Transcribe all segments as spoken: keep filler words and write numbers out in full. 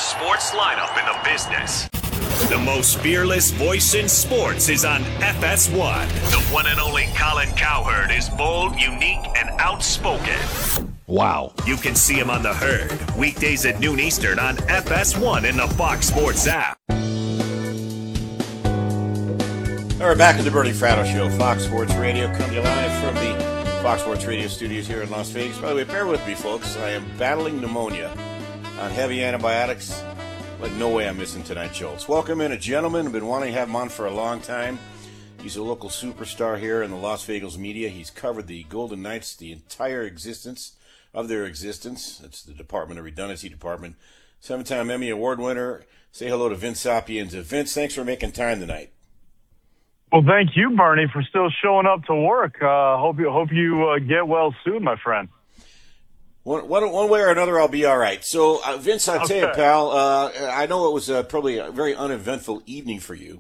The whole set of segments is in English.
sports lineup in the business. The most fearless voice in sports is on F S one. The one and only Colin Cowherd is bold, unique, and outspoken. Wow. You can see him on The Herd, weekdays at noon Eastern on F S one in the Fox Sports app. All right, back in the Bernie Fratto Show, Fox Sports Radio, coming to you live from the Fox Sports Radio studios here in Las Vegas. By the way, bear with me, folks. I am battling pneumonia on heavy antibiotics, but no way I'm missing tonight's show. Let's welcome in a gentleman. I've been wanting to have him on for a long time. He's a local superstar here in the Las Vegas media. He's covered the Golden Knights, the entire existence of their existence. It's the Department of Redundancy Department. Seven-time Emmy Award winner. Say hello to Vince Sapienza. Vince, thanks for making time tonight. Well, thank you, Bernie, for still showing up to work. Uh, hope you hope you uh, get well soon, my friend. One, one, one way or another, I'll be all right. So, uh, Vince, I'll okay. tell you, pal, uh, I know it was uh, probably a very uneventful evening for you.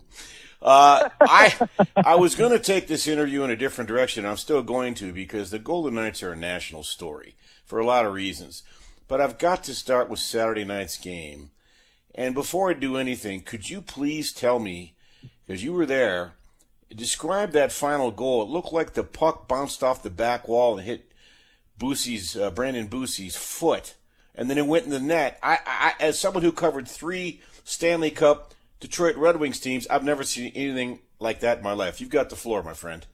Uh, I I was going to take this interview in a different direction. I'm still going to, because the Golden Knights are a national story for a lot of reasons. But I've got to start with Saturday night's game. And before I do anything, could you please tell me, because you were there, describe that final goal. It looked like the puck bounced off the back wall and hit Boosie's, uh, Brandon Boosie's foot, and then it went in the net. I, I, as someone who covered three Stanley Cup Detroit Red Wings teams, I've never seen anything like that in my life. You've got the floor, my friend.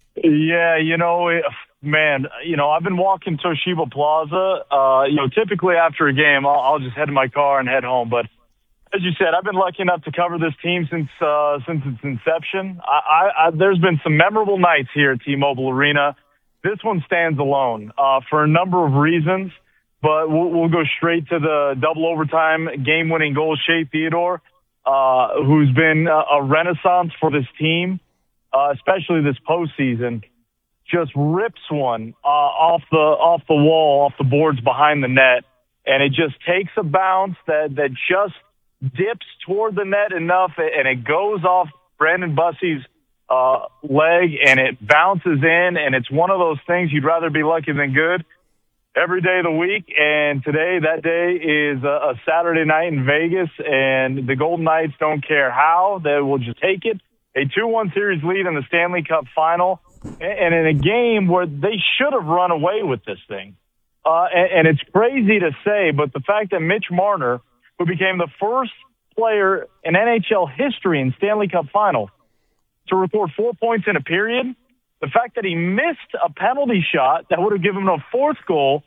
Yeah, you know, man, you know, I've been walking Toshiba Plaza. Uh, you know, typically after a game, I'll, I'll just head to my car and head home, but as you said, I've been lucky enough to cover this team since uh, since its inception. I, I, I, there's been some memorable nights here at T-Mobile Arena. This one stands alone uh, for a number of reasons, but we'll, we'll go straight to the double overtime game-winning goal. Shea Theodore, uh, who's been a, a renaissance for this team, uh, especially this postseason, just rips one uh, off the off the wall, off the boards behind the net, and it just takes a bounce that that just dips toward the net enough, and it goes off Brandon Busie's uh, leg, and it bounces in, and it's one of those things you'd rather be lucky than good every day of the week. And today, that day is a, a Saturday night in Vegas, and the Golden Knights don't care how. They will just take it. A two one series lead in the Stanley Cup final, and in a game where they should have run away with this thing. Uh, and, and it's crazy to say, but the fact that Mitch Marner, who became the first player in N H L history in Stanley Cup final to record four points in a period, the fact that he missed a penalty shot that would have given him a fourth goal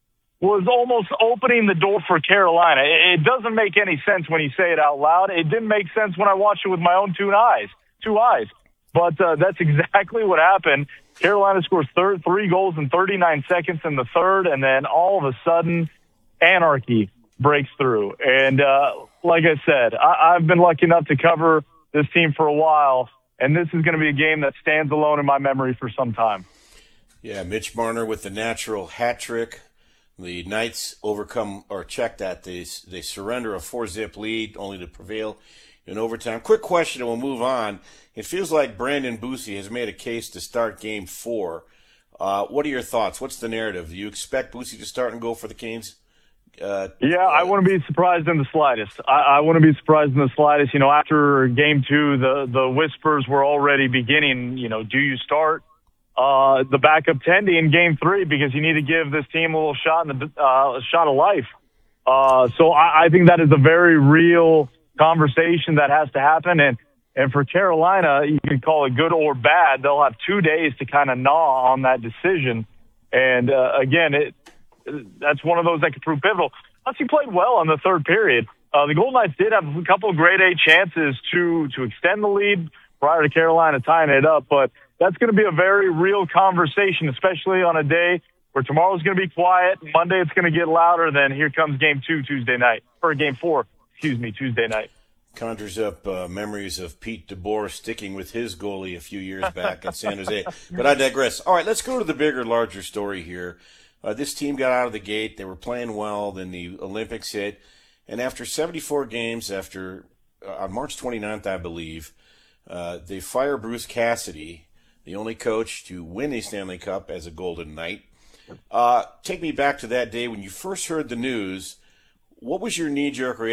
was almost opening the door for Carolina. It doesn't make any sense when you say it out loud. It didn't make sense when I watched it with my own two eyes. Two eyes. But uh, that's exactly what happened. Carolina scores third, three goals in thirty-nine seconds in the third, and then all of a sudden, anarchy breaks through. And uh, like I said, I- I've been lucky enough to cover this team for a while, and this is going to be a game that stands alone in my memory for some time. Yeah, Mitch Marner with the natural hat trick. The Knights overcome or check that. They, they surrender a four-zip lead only to prevail in overtime. Quick question, and we'll move on. It feels like Brandon Boossie has made a case to start game four. Uh, what are your thoughts? What's the narrative? Do you expect Boossie to start and go for the Canes? Uh, yeah, I wouldn't be surprised in the slightest. I, I wouldn't be surprised in the slightest. You know, after game two, the, the whispers were already beginning, you know, do you start uh, the backup Tendy in game three because you need to give this team a little shot in the uh, shot of life. Uh, so I, I think that is a very real conversation that has to happen. And, and for Carolina, you can call it good or bad. They'll have two days to kind of gnaw on that decision. And uh, again, it, that's one of those that could prove pivotal. Plus, he played well in the third period. Uh, the Golden Knights did have a couple of grade A chances to to extend the lead prior to Carolina tying it up, but that's going to be a very real conversation, especially on a day where tomorrow's going to be quiet. Monday it's going to get louder. Then here comes game two Tuesday night, or game four, excuse me, Tuesday night. Conjures up uh, memories of Pete DeBoer sticking with his goalie a few years back in San Jose. But I digress. All right, let's go to the bigger, larger story here. Uh, this team got out of the gate. They were playing well. Then the Olympics hit. And after seventy-four games, after uh, on March twenty-ninth, I believe, uh, they fire Bruce Cassidy, the only coach to win a Stanley Cup as a Golden Knight. Uh, take me back to that day when you first heard the news. What was your knee-jerk reaction?